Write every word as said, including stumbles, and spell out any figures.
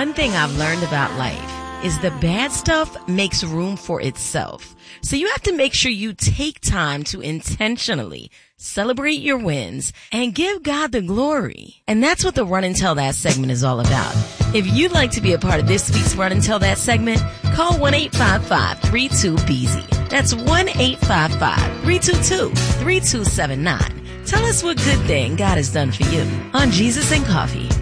One thing I've learned about life is the bad stuff makes room for itself. So you have to make sure you take time to intentionally celebrate your wins and give God the glory. And that's what the Run and Tell That segment is all about. If you'd like to be a part of this week's Run and Tell That segment, call one eight five five, three two, B Z. That's one eight five five, three two two, three two seven nine. Tell us what good thing God has done for you on Jesus and Coffee.